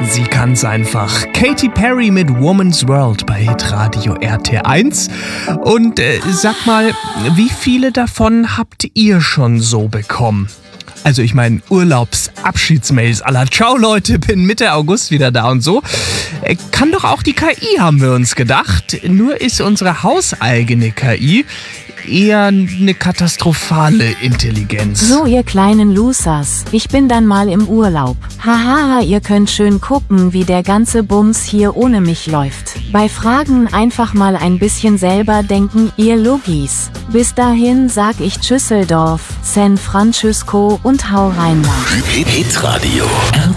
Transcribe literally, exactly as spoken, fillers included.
Sie kann's einfach. Katy Perry mit Woman's World bei Hitradio R T eins. Und äh, sag mal, wie viele davon habt ihr schon so bekommen? Also ich meine Urlaubsabschiedsmails à la Ciao Leute, bin Mitte August wieder da und so. Äh, kann doch auch die K I, haben wir uns gedacht. Nur ist unsere hauseigene K I eher eine katastrophale Intelligenz. So, ihr kleinen Losers, ich bin dann mal im Urlaub. Haha, ihr könnt schön gucken, wie der ganze Bums hier ohne mich läuft. Bei Fragen einfach mal ein bisschen selber denken, ihr Logis. Bis dahin sag ich Tschüsseldorf, San Francisco und hau rein. Hitradio